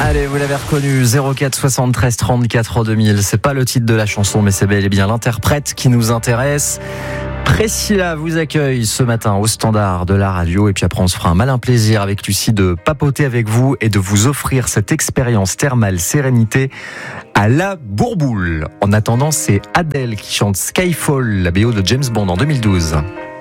Allez, vous l'avez reconnu, 04 73 34 2000. C'est pas le titre de la chanson, mais c'est bel et bien l'interprète qui nous intéresse. Priscilla vous accueille ce matin au standard de la radio et puis après on se fera un malin plaisir avec Lucie de papoter avec vous et de vous offrir cette expérience thermale sérénité à la Bourboule. En attendant, c'est Adèle qui chante Skyfall, la BO de James Bond en 2012.